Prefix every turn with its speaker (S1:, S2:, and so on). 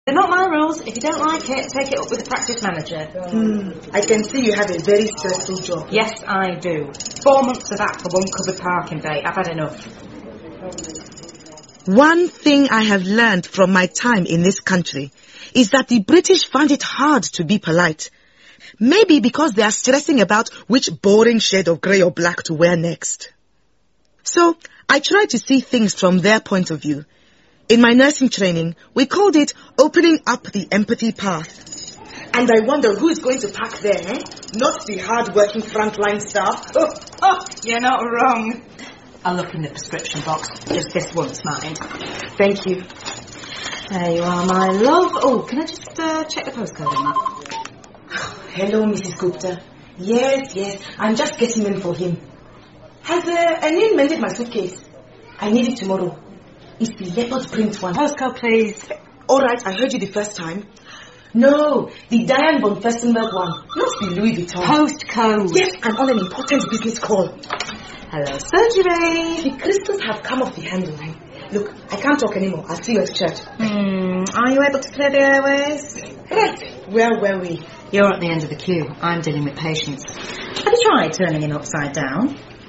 S1: They're not my rules. If you don't like it, take it up with the practice manager.
S2: I can see you have a very stressful job.
S1: Yes, I do. 4 months of that for one covered parking bay. I've had enough.
S3: One thing I have learned from my time in this country is that the British find it hard to be polite. Maybe because they are stressing about which boring shade of grey or black to wear next. So, I try to see things from their point of view. In my nursing training, we called it opening up the empathy path.
S2: And I wonder who is going to park there, eh? Not the hard-working frontline staff.
S1: You're not wrong. I'll look in the prescription box. Just this once, mind.
S2: Thank you.
S1: There you are, my love. Oh, can I just check the postcode on that?
S2: Hello, Mrs. Gupta. Yes. I'm just getting in for him. Has Anil mended my suitcase? I need it tomorrow. It's the leopard print one.
S1: Postcode, please.
S2: All right, I heard you the first time. No, the Diane von Furstenberg one, not the Louis Vuitton.
S1: Postcode.
S2: Yes, I'm on an important business call.
S1: Hello, surgery.
S2: The crystals have come off the handle. Look, I can't talk anymore. I'll see you at church.
S1: Are you able to clear the airways?
S2: Right. Where were we?
S1: You're at the end of the queue. I'm dealing with patients. Have you tried turning him upside down?